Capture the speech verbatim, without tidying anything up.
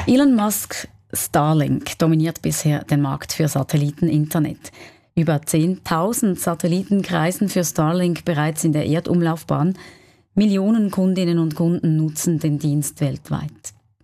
Elon Musk Starlink dominiert bisher den Markt für Satelliteninternet. Über zehntausend Satelliten kreisen für Starlink bereits in der Erdumlaufbahn. Millionen Kundinnen und Kunden nutzen den Dienst weltweit.